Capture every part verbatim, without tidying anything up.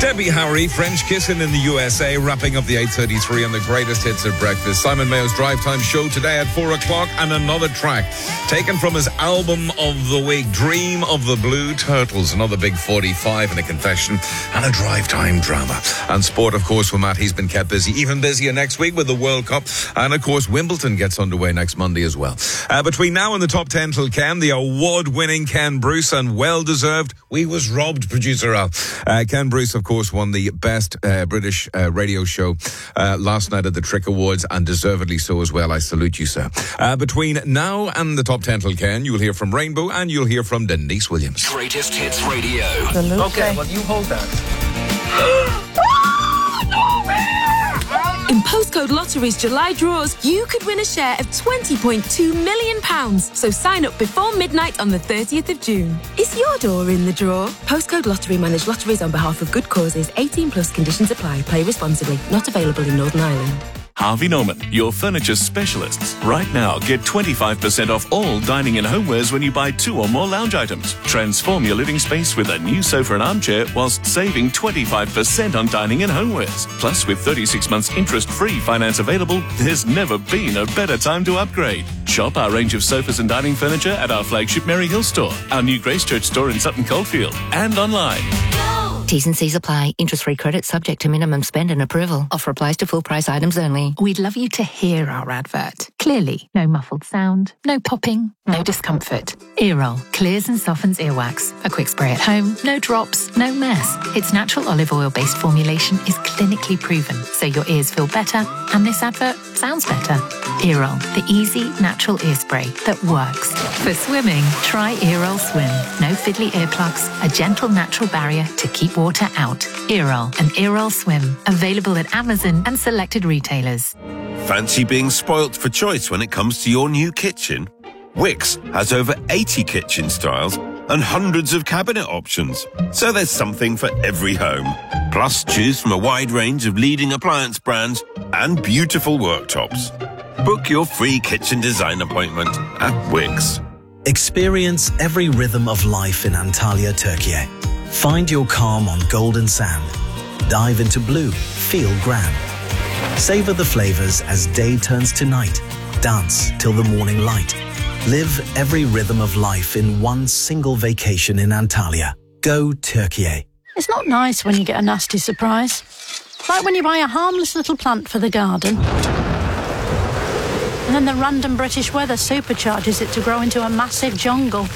Debbie Harry, French Kissing in the U S A, wrapping up the eight thirty-three on the greatest hits at breakfast. Simon Mayo's Drive Time show today at four o'clock, and another track taken from his album of the week, Dream of the Blue Turtles. Another big forty-five and a confession and a Drive Time drama. And sport, of course, for Matt. He's been kept busy, even busier next week with the World Cup. And, of course, Wimbledon gets underway next Monday as well. Uh, between now and the top ten till Ken, the award-winning Ken Bruce, and well-deserved, we was robbed, producer Al. Uh, Ken Bruce, of course, won the best uh, British uh, radio show uh, last night at the Trick Awards, and deservedly so as well. I salute you, sir. Uh, between now and the top ten till Ken, you'll hear from Rainbow and you'll hear from Denise Williams. Greatest Hits Radio. Absolutely. Okay, well, you hold that. In Postcode Lottery's July draws, you could win a share of twenty point two million pounds. So sign up before midnight on the thirtieth of June. Is your door in the draw? Postcode Lottery manage lotteries on behalf of good causes. eighteen plus conditions apply. Play responsibly. Not available in Northern Ireland. Harvey Norman, your furniture specialists. Right now, get twenty-five percent off all dining and homewares when you buy two or more lounge items. Transform your living space with a new sofa and armchair whilst saving twenty-five percent on dining and homewares. Plus, with thirty-six months interest-free finance available, there's never been a better time to upgrade. Shop our range of sofas and dining furniture at our flagship Mary Hill store, our new Gracechurch store in Sutton Coldfield, and online. T's and C's apply. Interest-free credit subject to minimum spend and approval. Offer applies to full price items only. We'd love you to hear our advert. Clearly, no muffled sound, no popping, no discomfort. Earol clears and softens earwax. A quick spray at home, no drops, no mess. Its natural olive oil-based formulation is clinically proven, so your ears feel better and this advert sounds better. Earol, the easy, natural ear spray that works. For swimming, try Earol Swim. No fiddly earplugs, a gentle natural barrier to keep water out. Earol and Earol Swim. Available at Amazon and selected retailers. Fancy being spoilt for choice when it comes to your new kitchen? Wickes has over eighty kitchen styles and hundreds of cabinet options. So there's something for every home. Plus, choose from a wide range of leading appliance brands and beautiful worktops. Book your free kitchen design appointment at Wickes. Experience every rhythm of life in Antalya, Turkey. Find your calm on golden sand. Dive into blue. Feel grand. Savor the flavors as day turns to night. Dance till the morning light. Live every rhythm of life in one single vacation in Antalya. Go Turkey. It's not nice when you get a nasty surprise. Like when you buy a harmless little plant for the garden, and then the random British weather supercharges it to grow into a massive jungle.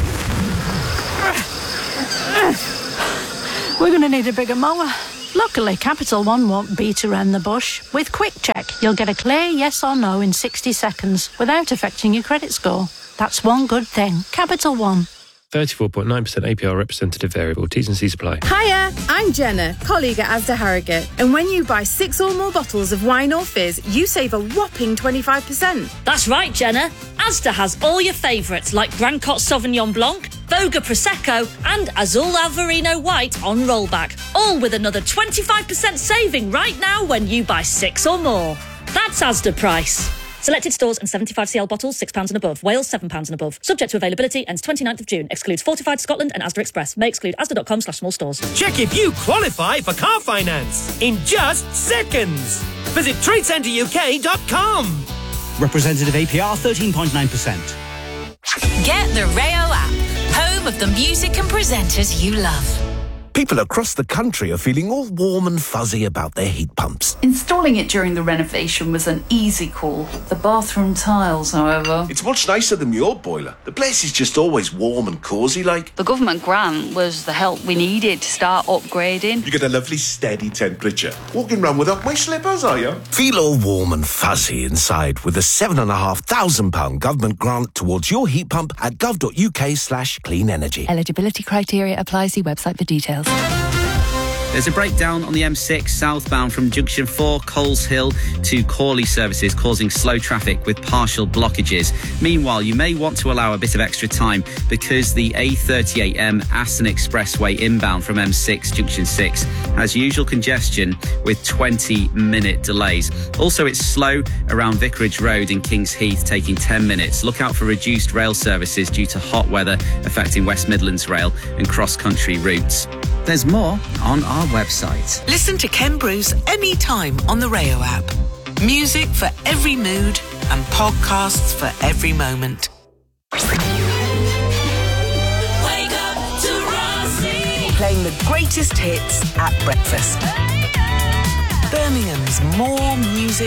We're going to need a bigger mower. Luckily, Capital One won't beat around the bush. With Quick Check, you'll get a clear yes or no in sixty seconds without affecting your credit score. That's one good thing. Capital One. thirty-four point nine percent A P R representative variable. T's and C's apply. Hiya, I'm Jenna, colleague at Asda Harrogate. And when you buy six or more bottles of wine or fizz, you save a whopping twenty-five percent. That's right, Jenna. Asda has all your favourites like Brancott Sauvignon Blanc, Voga Prosecco and Azul Alvarino White on rollback. All with another twenty-five percent saving right now when you buy six or more. That's Asda price. Selected stores and seventy-five c l bottles, six pounds and above. Wales, seven pounds and above. Subject to availability, ends twenty-ninth of June. Excludes Fortified Scotland and Asda Express. May exclude asda.com slash small stores. Check if you qualify for car finance in just seconds. Visit trade centre U K dot com. Representative A P R thirteen point nine percent. Get the Rayo app, home of the music and presenters you love. People across the country are feeling all warm and fuzzy about their heat pumps. Installing it during the renovation was an easy call. The bathroom tiles, however... It's much nicer than your boiler. The place is just always warm and cosy like. The government grant was the help we needed to start upgrading. You get a lovely steady temperature. Walking around without my slippers, are you? Feel all warm and fuzzy inside with a seven and a half thousand pound government grant towards your heat pump at gov.uk slash clean energy. Eligibility criteria apply. See website for details. There's a breakdown on the M six southbound from junction four Coles Hill to Corley services, causing slow traffic with partial blockages. Meanwhile, you may want to allow a bit of extra time because the A thirty-eight M Aston Expressway inbound from M six junction six has usual congestion with twenty minute delays. Also, it's slow around Vicarage Road in Kings Heath, taking ten minutes. Look out for reduced rail services due to hot weather affecting West Midlands Rail and cross-country routes. There's more on our our website. Listen to Ken Bruce anytime on the Rayo app. Music for every mood and podcasts for every moment. Wake up to Rossi. Playing the greatest hits at breakfast. Birmingham's More Music